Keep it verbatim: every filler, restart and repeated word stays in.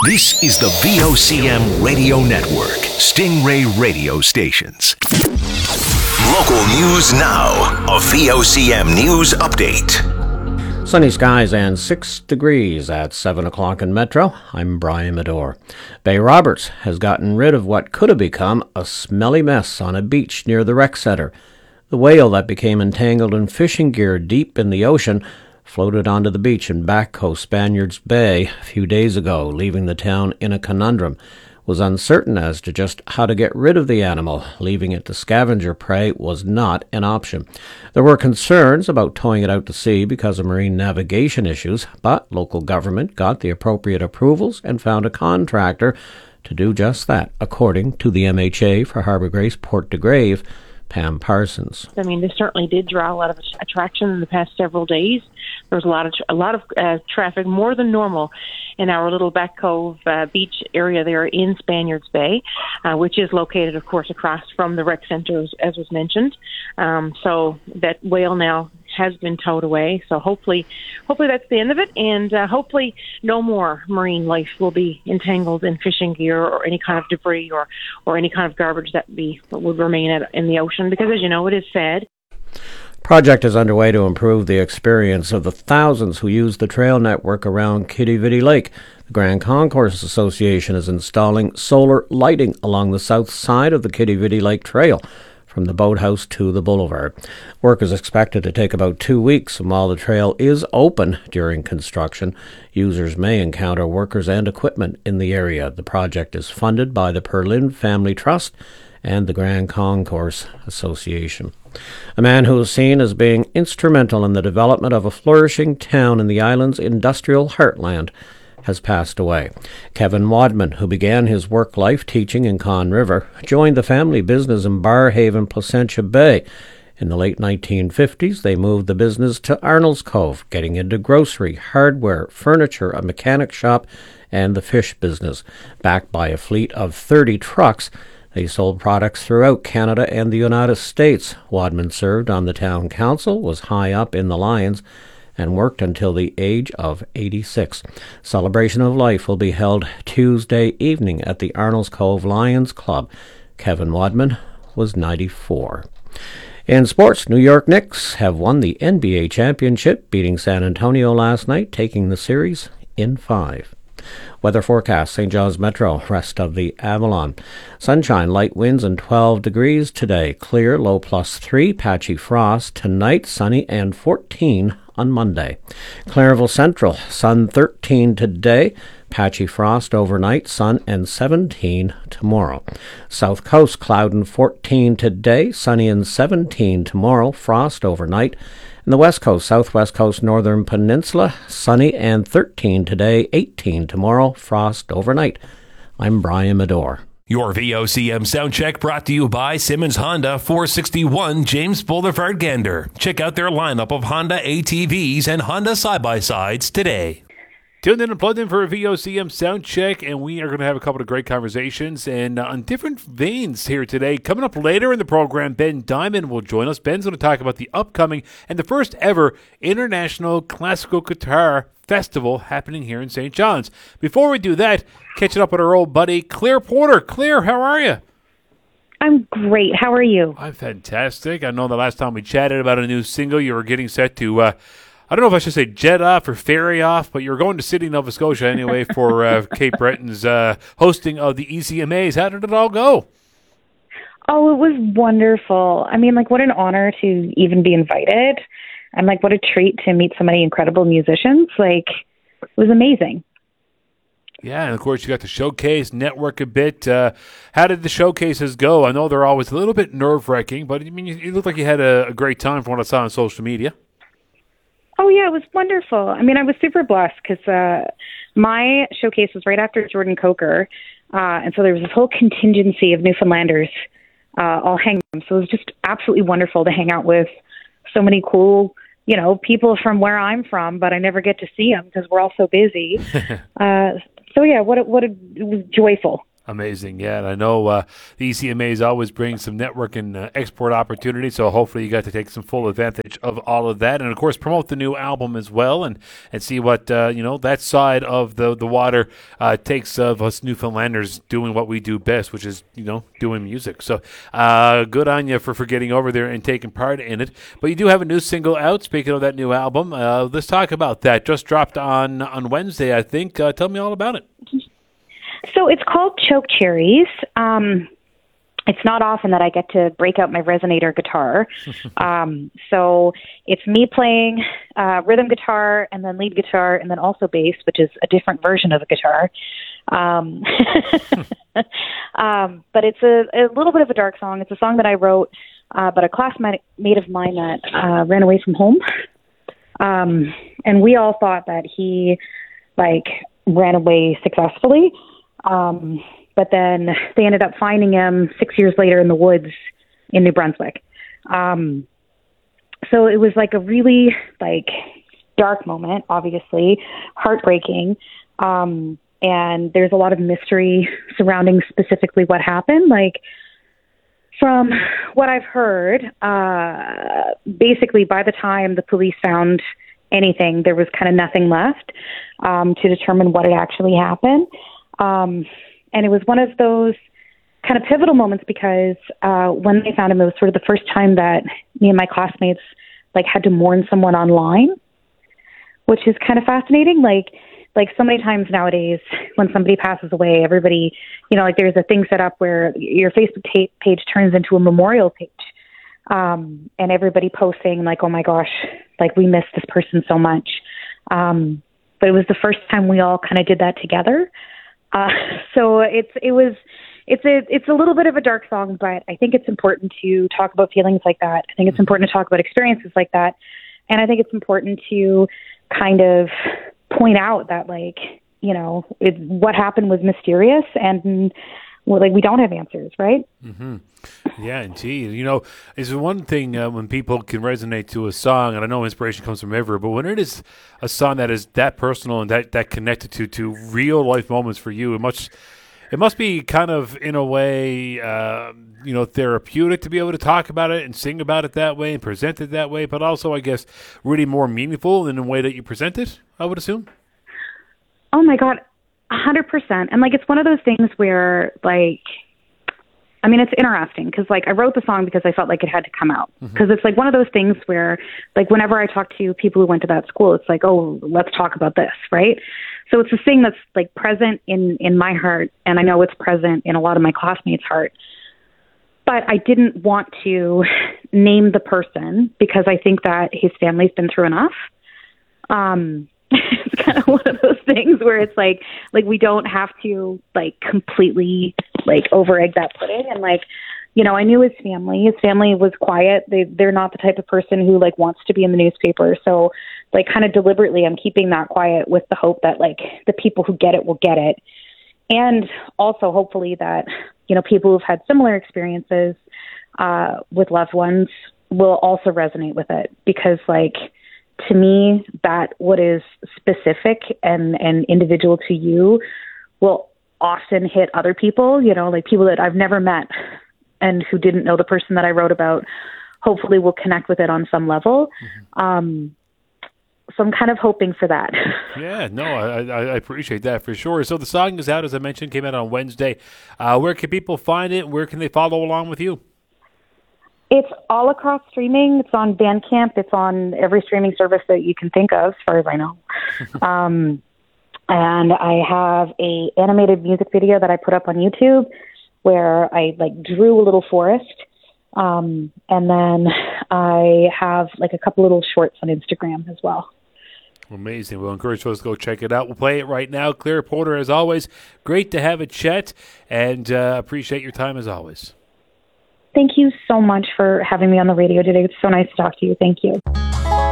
This is the V O C M Radio Network, Stingray Radio Stations. Local news now, a V O C M News Update. Sunny skies and six degrees at seven o'clock in Metro. I'm Brian Medore. Bay Roberts has gotten rid of what could have become a smelly mess on a beach near the rec center. The whale that became entangled in fishing gear deep in the ocean floated onto the beach in Back Coast Spaniards Bay a few days ago, leaving the town in a conundrum. Was uncertain as to just how to get rid of the animal. Leaving it to scavenger prey was not an option. There were concerns about towing it out to sea because of marine navigation issues, but local government got the appropriate approvals and found a contractor to do just that, according to the M H A for Harbour Grace Port de Grave, Pam Parsons. I mean, this certainly did draw a lot of attraction in the past several days. There was a lot of a lot of uh, traffic, more than normal, in our little Back Cove uh, beach area there in Spaniards Bay, uh, which is located, of course, across from the rec center, as, as was mentioned. Um, so that whale now has been towed away. So hopefully, hopefully that's the end of it, and uh, hopefully no more marine life will be entangled in fishing gear or any kind of debris or, or any kind of garbage that be would remain at, in the ocean. Because, as you know, it is sad. Project is underway to improve the experience of the thousands who use the trail network around Quidi-Vidi Lake. The Grand Concourse Association is installing solar lighting along the south side of the Quidi-Vidi Lake Trail, from the boathouse to the boulevard. Work is expected to take about two weeks, and while the trail is open during construction, users may encounter workers and equipment in the area. The project is funded by the Perlin Family Trust and the Grand Concourse Association. A man who is seen as being instrumental in the development of a flourishing town in the island's industrial heartland has passed away. Kevin Wadman, who began his work life teaching in Conn River, joined the family business in Barrhaven, Placentia Bay. In the late nineteen fifties, they moved the business to Arnold's Cove, getting into grocery, hardware, furniture, a mechanic shop, and the fish business. Backed by a fleet of thirty trucks, they sold products throughout Canada and the United States. Wadman served on the town council, was high up in the Lions, and worked until the age of eighty-six. Celebration of Life will be held Tuesday evening at the Arnold's Cove Lions Club. Kevin Wadman was ninety-four. In sports, New York Knicks have won the N B A championship, beating San Antonio last night, taking the series in five. Weather forecast, Saint John's Metro, rest of the Avalon. Sunshine, light winds and twelve degrees today. Clear, low plus three, patchy frost. Tonight, sunny and fourteen on Monday. Clairville Central, sun thirteen today. Patchy frost overnight, sun and seventeen tomorrow. South Coast, cloud and fourteen today. Sunny and seventeen tomorrow. Frost overnight. And the West Coast, Southwest Coast, Northern Peninsula, sunny and thirteen today, eighteen tomorrow, frost overnight. I'm Brian Medore. Your V O C M sound check brought to you by Simmons Honda, four sixty-one James Boulevard, Gander. Check out their lineup of Honda A T Vs and Honda side-by-sides today. Tuned in and plugged in for a V O C M sound check, and we are going to have a couple of great conversations and uh, on different veins here today. Coming up later in the program, Ben Diamond will join us. Ben's going to talk about the upcoming and the first ever International Classical Guitar Festival happening here in Saint John's. Before we do that, catching up with our old buddy, Claire Porter. Claire, how are you? I'm great. How are you? I'm fantastic. I know the last time we chatted about a new single, you were getting set to... Uh, I don't know if I should say jet off or ferry off, but you're going to Sydney, Nova Scotia anyway for uh, Cape Breton's uh, hosting of the E C M As. How did it all go? Oh, it was wonderful. I mean, like, what an honor to even be invited. And, like, what a treat to meet so many incredible musicians. Like, it was amazing. Yeah, and of course you got to showcase, network a bit. Uh, how did the showcases go? I know they're always a little bit nerve-wracking, but I mean, you, you looked like you had a, a great time from what I saw on social media. Oh, yeah, it was wonderful. I mean, I was super blessed because uh, my showcase was right after Jordan Coker, uh, and so there was this whole contingency of Newfoundlanders uh, all hanging out. So it was just absolutely wonderful to hang out with so many cool, you know, people from where I'm from, but I never get to see them because we're all so busy. uh, so, yeah, what a, what a, it was joyful. Amazing, yeah. And I know uh, the E C M As always bring some network and uh, export opportunities, so hopefully you got to take some full advantage of all of that. And, of course, promote the new album as well and, and see what, uh, you know, that side of the, the water uh, takes of us Newfoundlanders doing what we do best, which is, you know, doing music. So uh, good on you for, for getting over there and taking part in it. But you do have a new single out, speaking of that new album. Uh, let's talk about that. Just dropped on, on Wednesday, I think. Uh, tell me all about it. So it's called Choke Cherries. Um, it's not often that I get to break out my resonator guitar. um, so it's me playing uh, rhythm guitar and then lead guitar and then also bass, which is a different version of a guitar. Um, um, but it's a, a little bit of a dark song. It's a song that I wrote, uh, but a classmate of mine that uh, ran away from home. Um, and we all thought that he, like, ran away successfully. Um, but then they ended up finding him six years later in the woods in New Brunswick. Um, so it was like a really like dark moment, obviously heartbreaking. Um, and there's a lot of mystery surrounding specifically what happened. Like from what I've heard, uh, basically by the time the police found anything, there was kind of nothing left, um, to determine what had actually happened. Um, and it was one of those kind of pivotal moments because uh, when they found him, it was sort of the first time that me and my classmates like had to mourn someone online, which is kind of fascinating. Like, like so many times nowadays when somebody passes away, everybody, you know, like there's a thing set up where your Facebook ta- page turns into a memorial page, um, and everybody posting like, oh my gosh, like we miss this person so much. Um, but it was the first time we all kind of did that together. Uh, so it's, it was, it's a, it's a little bit of a dark song, but I think it's important to talk about feelings like that. I think it's important to talk about experiences like that. And I think it's important to kind of point out that, like, you know, it, what happened was mysterious and well, like we don't have answers, right? Mm-hmm. Yeah, indeed. You know, it's one thing uh, when people can resonate to a song, and I know inspiration comes from everywhere, but when it is a song that is that personal and that, that connected to, to real life moments for you, it must, it must be kind of, in a way, uh, you know, therapeutic to be able to talk about it and sing about it that way and present it that way, but also, I guess, really more meaningful in the way that you present it, I would assume. Oh, my God. A hundred percent. And like, it's one of those things where like, I mean, it's interesting because like I wrote the song because I felt like it had to come out because mm-hmm. it's like one of those things where like whenever I talk to people who went to that school, it's like, oh, let's talk about this. Right. So it's a thing that's like present in, in my heart. And I know it's present in a lot of my classmates' heart, but I didn't want to name the person because I think that his family's been through enough. Um, It's kind of one of those things where it's like, like we don't have to like completely like over egg that pudding. And like, you know, I knew his family, his family was quiet. They, they're not the type of person who like wants to be in the newspaper. So like kind of deliberately, I'm keeping that quiet with the hope that like the people who get it will get it. And also hopefully that, you know, people who've had similar experiences uh, with loved ones will also resonate with it because like, to me, that what is specific and, and individual to you will often hit other people, you know, like people that I've never met and who didn't know the person that I wrote about, hopefully will connect with it on some level. Mm-hmm. Um, so I'm kind of hoping for that. Yeah, no, I, I appreciate that for sure. So the song is out, as I mentioned, came out on Wednesday. Uh, where can people find it? Where can they follow along with you? It's all across streaming. It's on Bandcamp. It's on every streaming service that you can think of, as far as I know. um, and I have a animated music video that I put up on YouTube where I like drew a little forest. Um, and then I have like a couple little shorts on Instagram as well. Amazing. We'll encourage folks to go check it out. We'll play it right now. Claire Porter, as always, great to have a chat and uh, appreciate your time as always. Thank you so much for having me on the radio today. It's so nice to talk to you. Thank you.